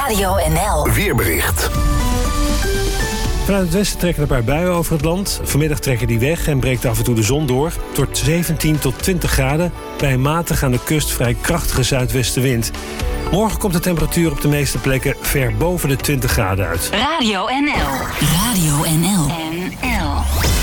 Radio NL. Weerbericht. Vanuit het westen trekken een paar buien over het land. Vanmiddag trekken die weg en breekt af en toe de zon door. Het wordt 17 tot 20 graden. Bij een matig aan de kust vrij krachtige zuidwestenwind. Morgen komt de temperatuur op de meeste plekken ver boven de 20 graden uit. Radio NL. Radio NL. NL.